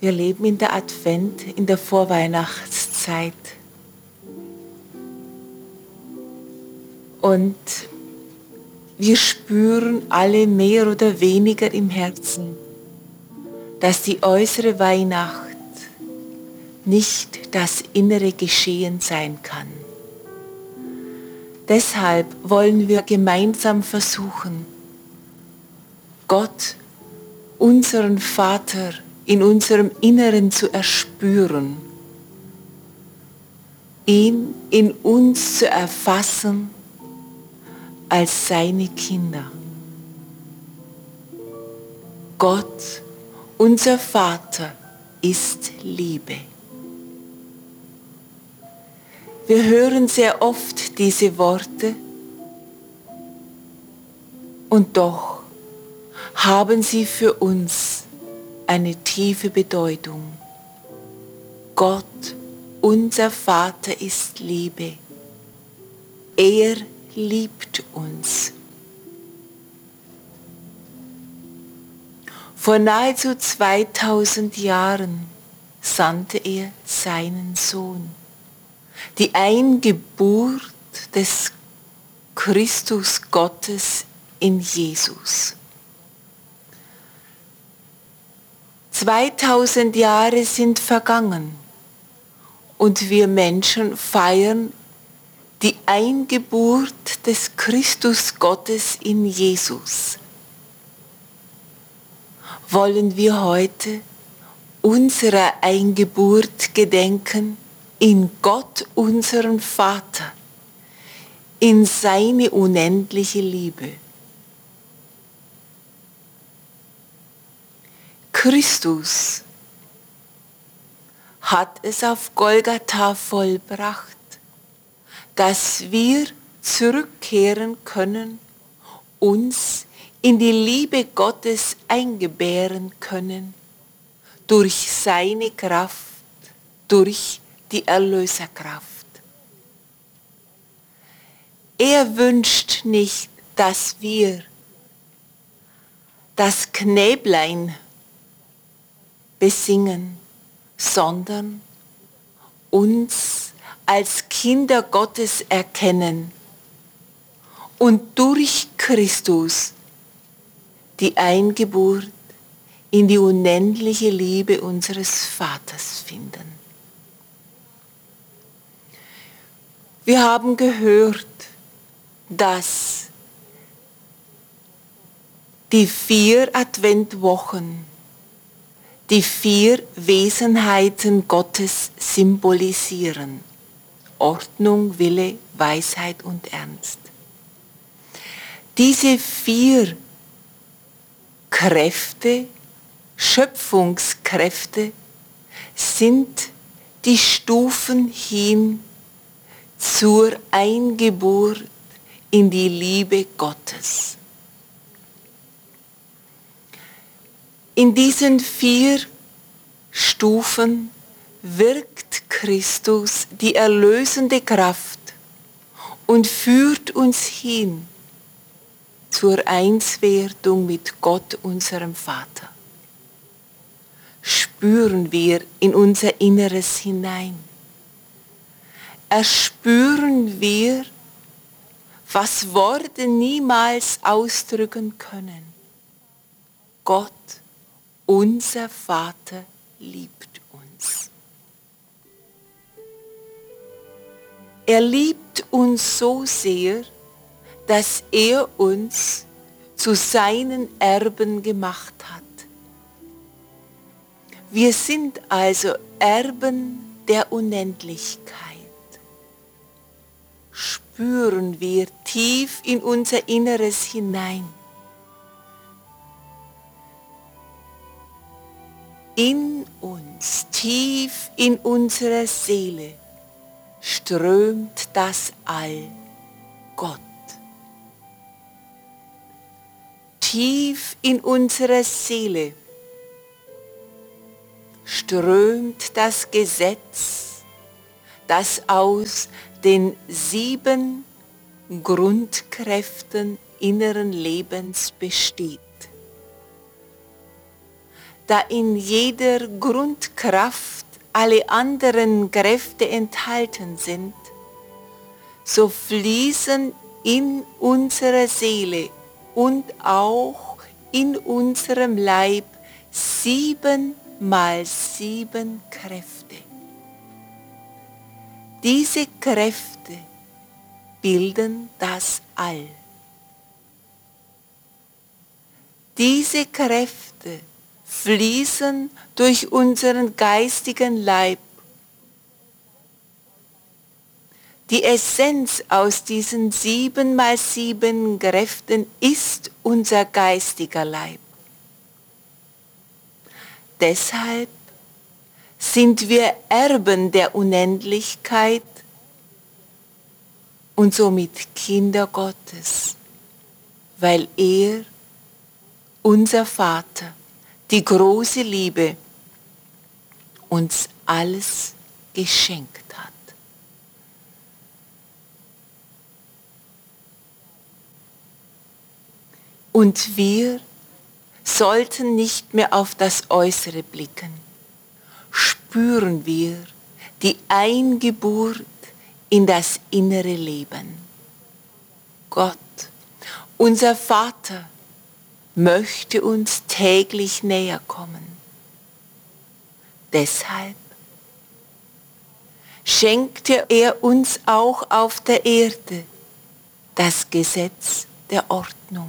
Wir leben in der Advent, in der Vorweihnachtszeit. Und wir spüren alle mehr oder weniger im Herzen, dass die äußere Weihnacht nicht das innere Geschehen sein kann. Deshalb wollen wir gemeinsam versuchen, Gott, unseren Vater, in unserem Inneren zu erspüren, ihn in uns zu erfassen als seine Kinder. Gott, unser Vater, ist Liebe. Wir hören sehr oft diese Worte und doch haben sie für uns eine tiefe Bedeutung. Gott, unser Vater, ist Liebe. Er liebt uns. Vor nahezu 2000 Jahren sandte er seinen Sohn. Die Eingeburt des Christus Gottes in Jesus. 2000 Jahre sind vergangen und wir Menschen feiern die Eingeburt des Christus Gottes in Jesus. Wollen wir heute unserer Eingeburt gedenken in Gott, unseren Vater, in seine unendliche Liebe. Christus hat es auf Golgatha vollbracht, dass wir zurückkehren können, uns in die Liebe Gottes eingebären können, durch seine Kraft, durch die Erlöserkraft. Er wünscht nicht, dass wir das Knäblein besingen, sondern uns als Kinder Gottes erkennen und durch Christus die Eingeburt in die unendliche Liebe unseres Vaters finden. Wir haben gehört, dass die 4 Adventwochen die 4 Wesenheiten Gottes symbolisieren. Ordnung, Wille, Weisheit und Ernst. Diese 4 Kräfte, Schöpfungskräfte, sind die Stufen hin zur Eingeburt in die Liebe Gottes. In diesen 4 Stufen wirkt Christus die erlösende Kraft und führt uns hin zur Einswerdung mit Gott, unserem Vater. Spüren wir in unser Inneres hinein. Erspüren wir, was Worte niemals ausdrücken können. Gott, unser Vater, liebt uns. Er liebt uns so sehr, dass er uns zu seinen Erben gemacht hat. Wir sind also Erben der Unendlichkeit. Spüren wir tief in unser Inneres hinein. In uns, tief in unserer Seele, strömt das All, Gott. Tief in unserer Seele strömt das Gesetz, das aus den 7 Grundkräften inneren Lebens besteht. da in jeder Grundkraft alle anderen Kräfte enthalten sind, so fließen in unserer Seele und auch in unserem Leib 7 mal 7 Kräfte. Diese Kräfte bilden das All. Diese Kräfte fließen durch unseren geistigen Leib. Die Essenz aus diesen 7 mal 7 Kräften ist unser geistiger Leib. Deshalb sind wir Erben der Unendlichkeit und somit Kinder Gottes, weil er, unser Vater, die große Liebe, uns alles geschenkt hat. Und wir sollten nicht mehr auf das Äußere blicken. Spüren wir die Eingeburt in das innere Leben. Gott, unser Vater, möchte uns täglich näher kommen. Deshalb schenkte er uns auch auf der Erde das Gesetz der Ordnung.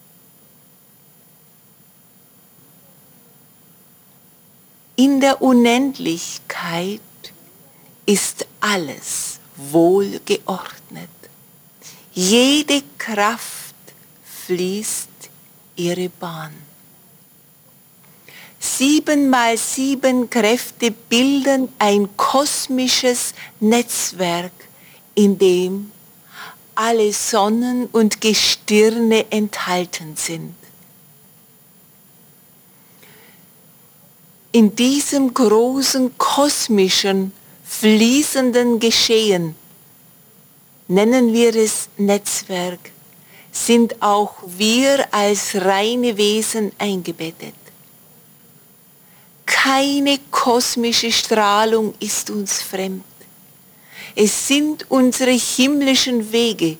In der Unendlichkeit ist alles wohlgeordnet. Jede Kraft fließt ihre Bahn. 7 mal 7 Kräfte bilden ein kosmisches Netzwerk, in dem alle Sonnen und Gestirne enthalten sind. In diesem großen kosmischen, fließenden Geschehen, nennen wir es Netzwerk, sind auch wir als reine Wesen eingebettet. Keine kosmische Strahlung ist uns fremd. Es sind unsere himmlischen Wege.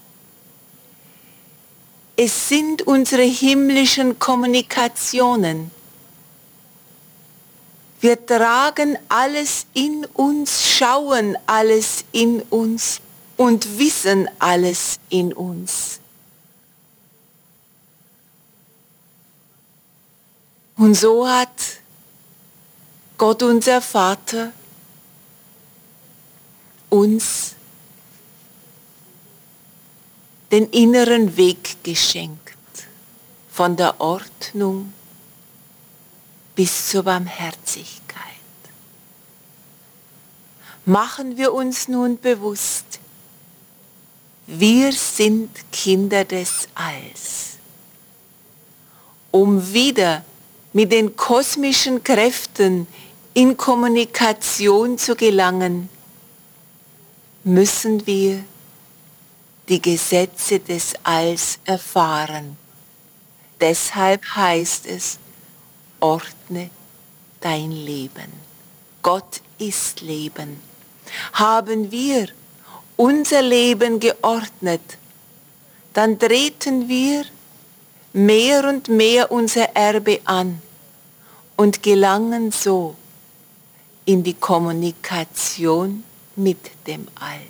Es sind unsere himmlischen Kommunikationen. Wir tragen alles in uns, schauen alles in uns und wissen alles in uns. Und so hat Gott, unser Vater, uns den inneren Weg geschenkt, von der Ordnung bis zur Barmherzigkeit. Machen wir uns nun bewusst, wir sind Kinder des Alls. Um wieder mit den kosmischen Kräften in Kommunikation zu gelangen, müssen wir die Gesetze des Alls erfahren. Deshalb heißt es, ordne dein Leben. Gott ist Leben. Haben wir unser Leben geordnet, dann treten wir mehr und mehr unser Erbe an und gelangen so in die Kommunikation mit dem All.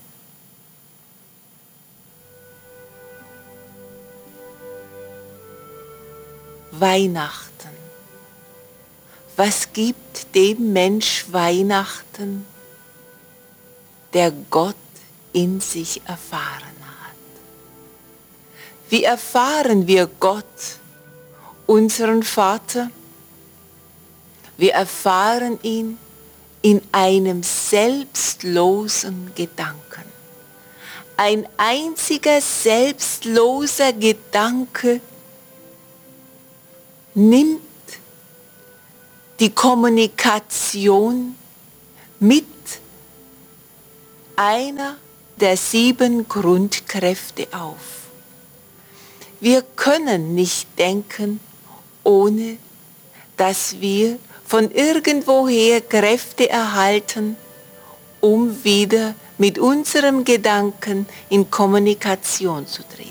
Weihnachten. Was gibt dem Mensch Weihnachten, der Gott in sich erfahren hat? Wie erfahren wir Gott, unseren Vater? Wir erfahren ihn in einem selbstlosen Gedanken. Ein einziger selbstloser Gedanke nimmt die Kommunikation mit einer der 7 Grundkräfte auf. Wir können nicht denken, ohne dass wir von irgendwoher Kräfte erhalten, um wieder mit unserem Gedanken in Kommunikation zu treten.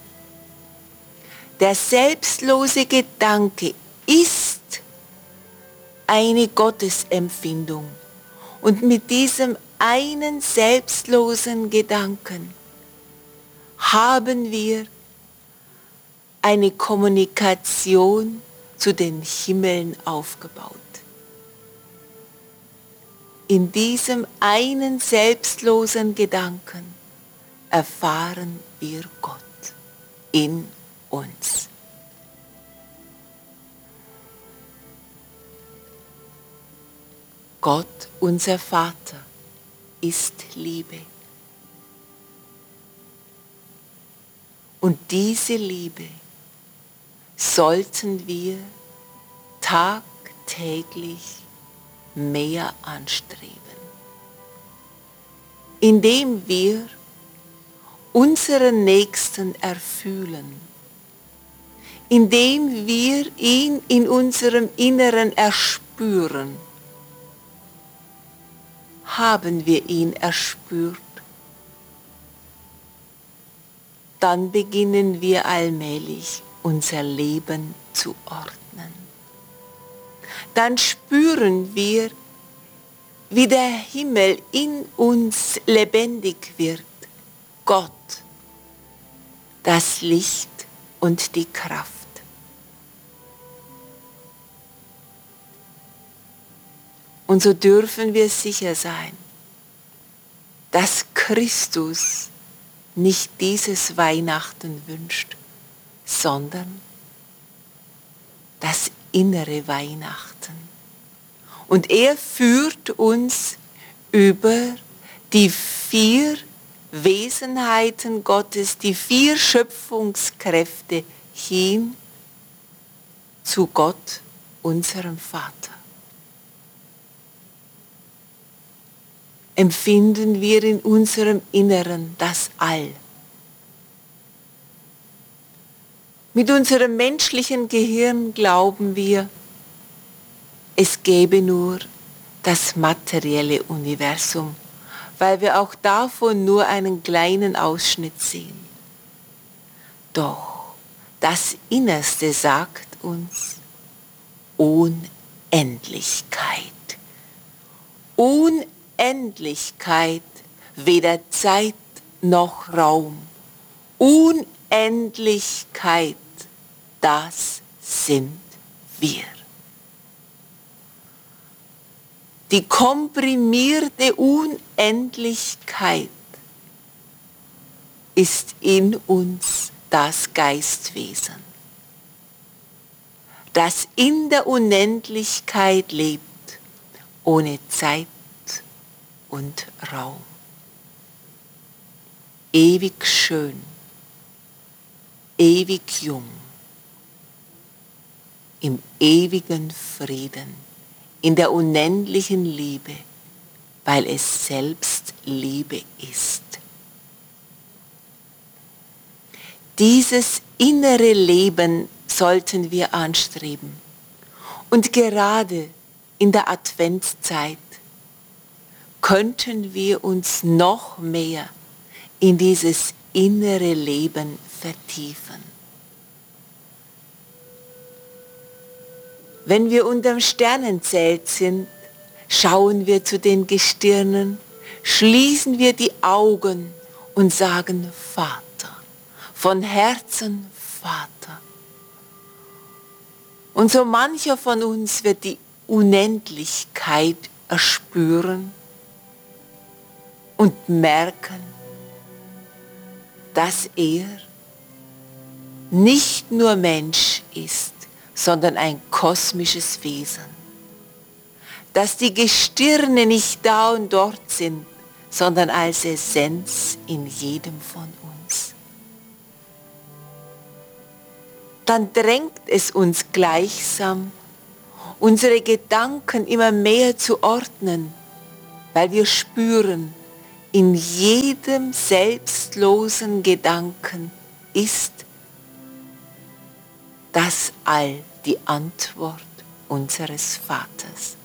Der selbstlose Gedanke ist eine Gottesempfindung und mit diesem einen selbstlosen Gedanken haben wir eine Kommunikation zu den Himmeln aufgebaut. In diesem einen selbstlosen Gedanken erfahren wir Gott in uns. Gott, unser Vater, ist Liebe. Und diese Liebe sollten wir tagtäglich mehr anstreben, indem wir unseren Nächsten erfühlen, indem wir ihn in unserem Inneren erspüren. Haben wir ihn erspürt, dann beginnen wir allmählich unser Leben zu ordnen. Dann spüren wir, wie der Himmel in uns lebendig wird. Gott, das Licht und die Kraft. Und so dürfen wir sicher sein, dass Christus nicht dieses Weihnachten wünscht, sondern das innere Weihnachten. Und er führt uns über die 4 Wesenheiten Gottes, die 4 Schöpfungskräfte hin zu Gott, unserem Vater. Empfinden wir in unserem Inneren das All. Mit unserem menschlichen Gehirn glauben wir, es gäbe nur das materielle Universum, weil wir auch davon nur einen kleinen Ausschnitt sehen. Doch das Innerste sagt uns Unendlichkeit. Unendlichkeit, weder Zeit noch Raum. Unendlichkeit, das sind wir. Die komprimierte Unendlichkeit ist in uns das Geistwesen, das in der Unendlichkeit lebt, ohne Zeit und Raum. Ewig schön, ewig jung, im ewigen Frieden, in der unendlichen Liebe, weil es selbst Liebe ist. Dieses innere Leben sollten wir anstreben. Und gerade in der Adventszeit könnten wir uns noch mehr in dieses innere Leben vertiefen. Wenn wir unterm Sternenzelt sind, schauen wir zu den Gestirnen, schließen wir die Augen und sagen Vater, von Herzen Vater. Und so mancher von uns wird die Unendlichkeit erspüren und merken, dass er nicht nur Mensch ist, sondern ein kosmisches Wesen. Dass die Gestirne nicht da und dort sind, sondern als Essenz in jedem von uns. Dann drängt es uns gleichsam, unsere Gedanken immer mehr zu ordnen, weil wir spüren, in jedem selbstlosen Gedanken ist das All die Antwort unseres Vaters.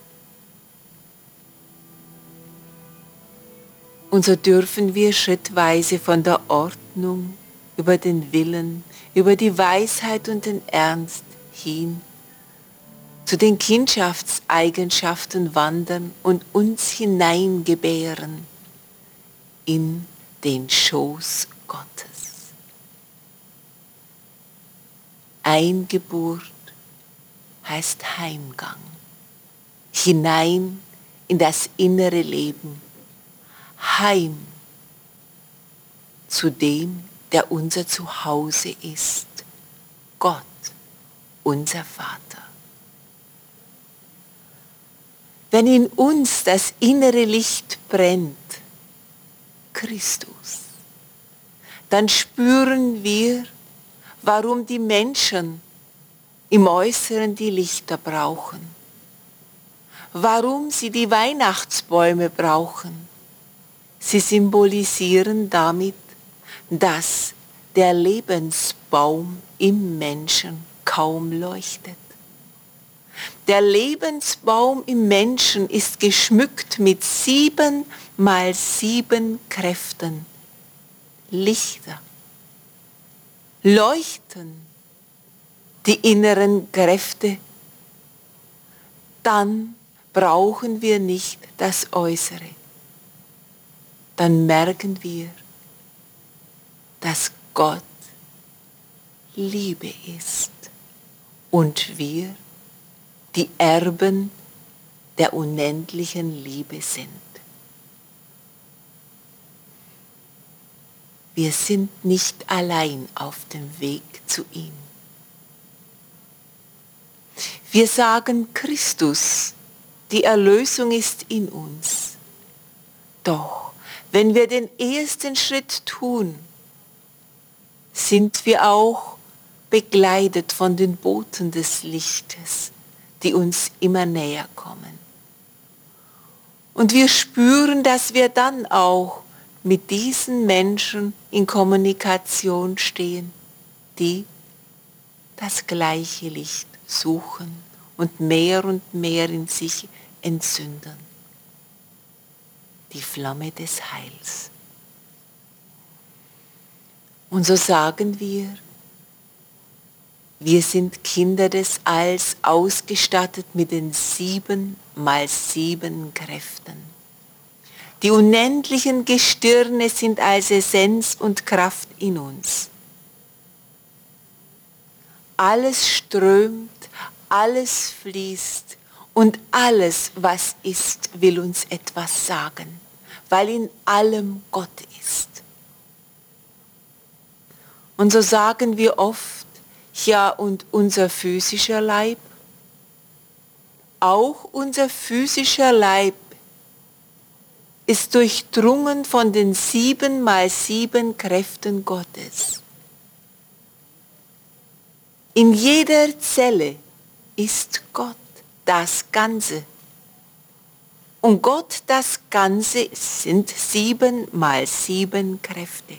Und so dürfen wir schrittweise von der Ordnung über den Willen, über die Weisheit und den Ernst hin zu den Kindschaftseigenschaften wandern und uns hineingebären in den Schoß Gottes. Eingeburt heißt Heimgang, hinein in das innere Leben, heim zu dem, der unser Zuhause ist, Gott, unser Vater. Wenn in uns das innere Licht brennt, Christus, dann spüren wir, warum die Menschen im Äußeren die Lichter brauchen, warum sie die Weihnachtsbäume brauchen. Sie symbolisieren damit, dass der Lebensbaum im Menschen kaum leuchtet. Der Lebensbaum im Menschen ist geschmückt mit 7 mal 7 Kräften. Lichter leuchten die inneren Kräfte. Dann brauchen wir nicht das Äußere. Dann merken wir, dass Gott Liebe ist und wir die Erben der unendlichen Liebe sind. Wir sind nicht allein auf dem Weg zu ihm. Wir sagen Christus, die Erlösung ist in uns. Doch wenn wir den ersten Schritt tun, sind wir auch begleitet von den Boten des Lichtes, die uns immer näher kommen. Und wir spüren, dass wir dann auch mit diesen Menschen in Kommunikation stehen, die das gleiche Licht suchen und mehr in sich entzünden. Die Flamme des Heils. Und so sagen wir sind Kinder des Alls, ausgestattet mit den 7 mal 7 Kräften. Die unendlichen Gestirne sind als Essenz und Kraft in uns. Alles strömt, alles fließt und alles, was ist, will uns etwas sagen, weil in allem Gott ist. Und so sagen wir oft, ja, und unser physischer Leib, auch unser physischer Leib ist durchdrungen von den 7 mal 7 Kräften Gottes. In jeder Zelle ist Gott das Ganze. Und Gott das Ganze sind 7 mal 7 Kräfte.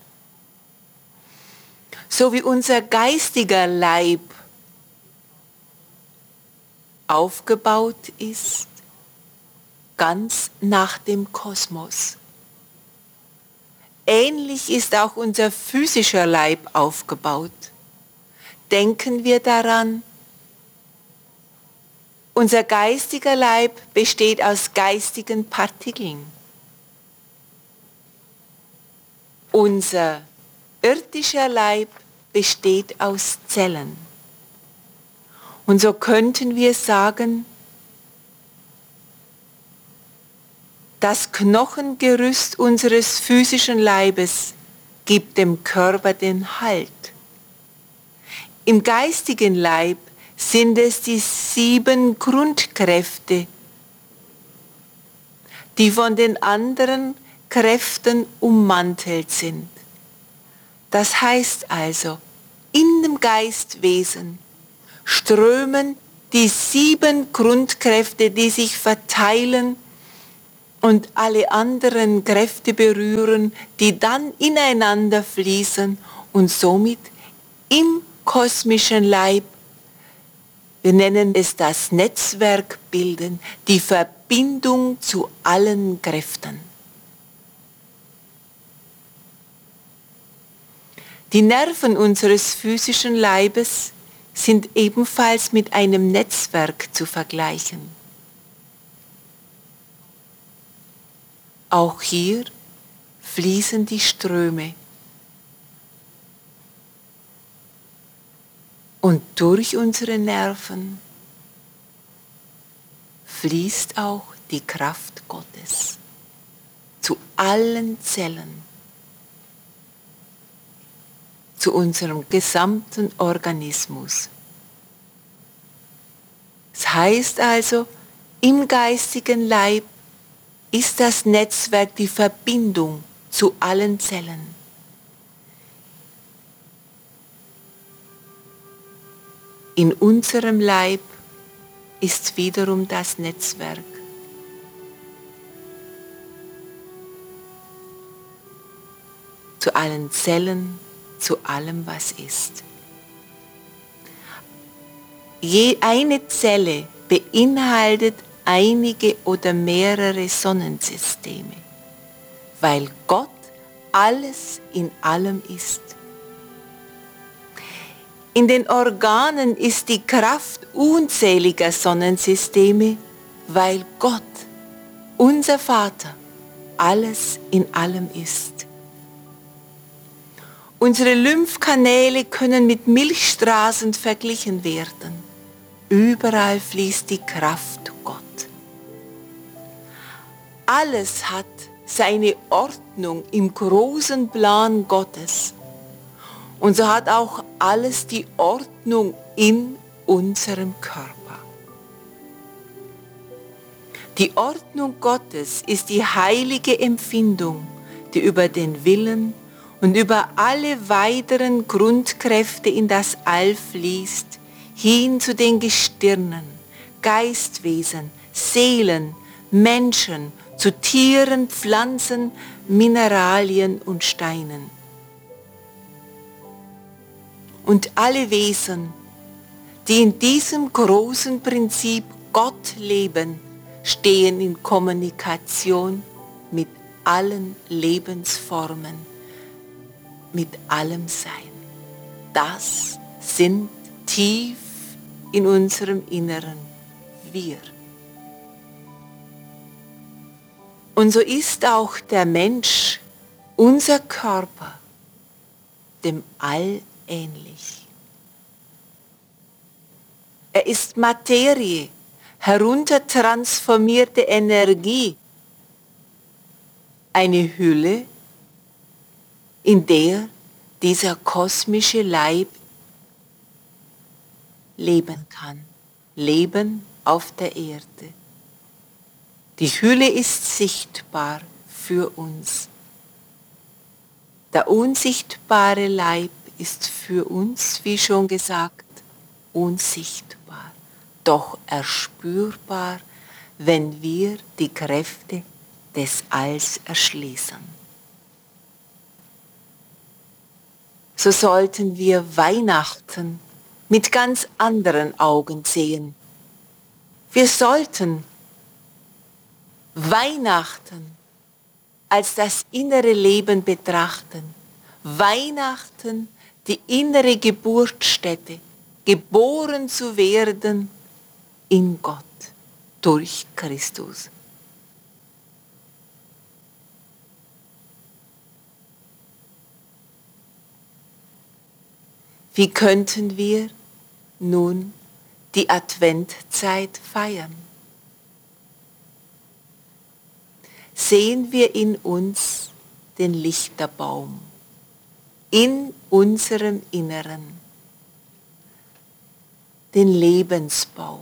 So wie unser geistiger Leib aufgebaut ist, ganz nach dem Kosmos. Ähnlich ist auch unser physischer Leib aufgebaut. Denken wir daran, unser geistiger Leib besteht aus geistigen Partikeln. Unser irdischer Leib besteht aus Zellen. Und so könnten wir sagen, das Knochengerüst unseres physischen Leibes gibt dem Körper den Halt. Im geistigen Leib sind es die 7 Grundkräfte, die von den anderen Kräften ummantelt sind. Das heißt also, in dem Geistwesen strömen die 7 Grundkräfte, die sich verteilen und alle anderen Kräfte berühren, die dann ineinander fließen und somit im kosmischen Leib Wir nennen es das Netzwerkbilden, die Verbindung zu allen Kräften. Die Nerven unseres physischen Leibes sind ebenfalls mit einem Netzwerk zu vergleichen. Auch hier fließen die Ströme. Und durch unsere Nerven fließt auch die Kraft Gottes zu allen Zellen, zu unserem gesamten Organismus. Das heißt also, im geistigen Leib ist das Netzwerk die Verbindung zu allen Zellen. In unserem Leib ist wiederum das Netzwerk. Zu allen Zellen, zu allem, was ist. Eine Zelle beinhaltet einige oder mehrere Sonnensysteme, weil Gott alles in allem ist. In den Organen ist die Kraft unzähliger Sonnensysteme, weil Gott, unser Vater, alles in allem ist. Unsere Lymphkanäle können mit Milchstraßen verglichen werden. Überall fließt die Kraft Gott. Alles hat seine Ordnung im großen Plan Gottes. Und so hat auch alles die Ordnung in unserem Körper. Die Ordnung Gottes ist die heilige Empfindung, die über den Willen und über alle weiteren Grundkräfte in das All fließt, hin zu den Gestirnen, Geistwesen, Seelen, Menschen, zu Tieren, Pflanzen, Mineralien und Steinen. Und alle Wesen, die in diesem großen Prinzip Gott leben, stehen in Kommunikation mit allen Lebensformen, mit allem Sein. Das sind tief in unserem Inneren wir. Und so ist auch der Mensch, unser Körper, dem All ähnlich. Er ist Materie, heruntertransformierte Energie, eine Hülle, in der dieser kosmische Leib leben kann, leben auf der Erde. Die Hülle ist sichtbar für uns. Der unsichtbare Leib ist für uns, wie schon gesagt, unsichtbar, doch erspürbar, wenn wir die Kräfte des Alls erschließen. So sollten wir Weihnachten mit ganz anderen Augen sehen. Wir sollten Weihnachten als das innere Leben betrachten. Weihnachten, die innere Geburtsstätte, geboren zu werden in Gott durch Christus. Wie könnten wir nun die Adventzeit feiern? Sehen wir in uns den Lichterbaum, in unserem Inneren, den Lebensbaum.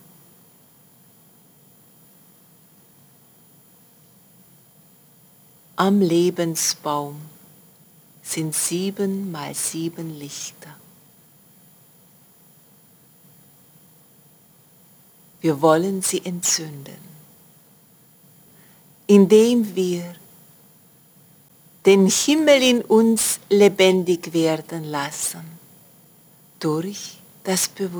Am Lebensbaum sind 7 mal 7 Lichter. Wir wollen sie entzünden, indem wir den Himmel in uns lebendig werden lassen durch das Bewusstsein.